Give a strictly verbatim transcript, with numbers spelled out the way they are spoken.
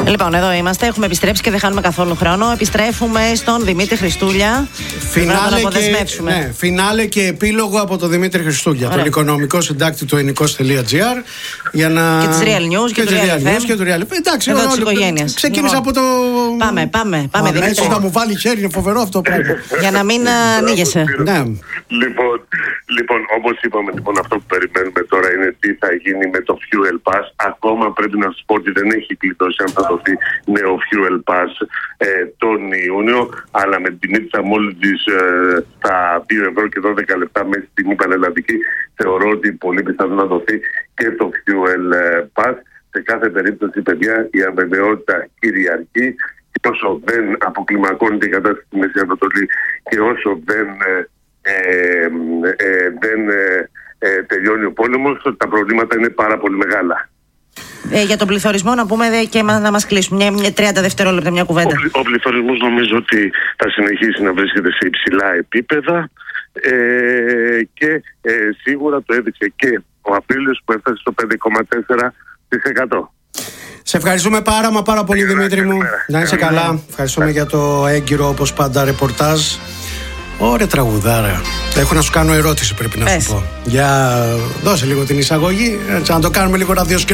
Λοιπόν, εδώ είμαστε. Έχουμε επιστρέψει και δεν χάνουμε καθόλου χρόνο. Επιστρέφουμε στον Δημήτρη Χριστούλια. Φινάλε και, ναι, φινάλε και επίλογο από τον Δημήτρη Χριστούλια. Ωραία. Τον οικονομικό συντάκτη του ενικός τελεία τζι άρ. Για να... Και τη Real News και, και του Real News. Και του Real. Εντάξει, εδώ τη οικογένεια. Ξεκίνησα λοιπόν από το. Πάμε, πάμε. πάμε Δημήτρη. Έτσι θα μου βάλει χέρι, είναι φοβερό αυτό το πράγμα. Για να μην ανοίγεσαι. Ναι. Λοιπόν, λοιπόν όπως είπαμε, λοιπόν, αυτό που περιμένουμε τώρα είναι τι θα γίνει με το Fuel Pass. Ακόμα πρέπει να σας πω ότι δεν έχει κλειτώσει αν θα δοθεί νέο Fuel Pass ε, τον Ιούνιο, αλλά με την τιμή της αμόλυντης ε, στα δύο ευρώ και δώδεκα λεπτά μέσα στην τιμή πανελλαδική, θεωρώ ότι πολύ πιθανό να δοθεί και το Fuel Pass. Σε κάθε περίπτωση, παιδιά, η αβεβαιότητα κυριαρχεί και όσο δεν αποκλιμακώνεται η κατάσταση στη Μέση Ανατολή και όσο δεν, ε, ε, ε, δεν ε, ε, τελειώνει ο πόλεμος, τα προβλήματα είναι πάρα πολύ μεγάλα. Ε, για τον πληθωρισμό να πούμε δε, και να μας κλείσουμε μια, μια τριάντα δευτερόλεπτα μια κουβέντα. Ο, ο πληθωρισμός νομίζω ότι θα συνεχίσει να βρίσκεται σε υψηλά επίπεδα ε, και ε, σίγουρα το έδειξε και ο Απρίλιος που έφτασε στο πέντε κόμμα τέσσερα τοις εκατό. Σε ευχαριστούμε πάρα μα πάρα πολύ, Δημήτρη μου. Να είσαι καλά. Ευχαριστούμε για το έγκυρο όπως πάντα ρεπορτάζ. Ωραία τραγουδάρα. Έχω να σου κάνω ερώτηση, πρέπει να σου πω. Για δώσε λίγο την εισαγωγή, έτσι, να το κάνουμε λίγο ραδιοσκηνό.